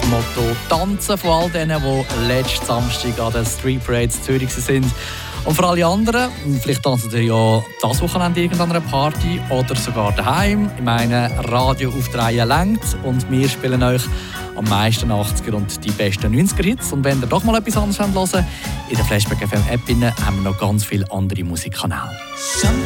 Motto «Tanzen» von all denen, die letzten Samstag an den Street Parades Zürich sind. Und für alle anderen, vielleicht tanzen ihr ja das Wochenende irgendeiner Party oder sogar daheim. Ich meine, Radio auf die Reihe lenkt und wir spielen euch am meisten 80er und die besten 90er-Hits. Und wenn ihr doch mal etwas anderes hören wollt, in der Flashback FM App haben wir noch ganz viele andere Musikkanäle.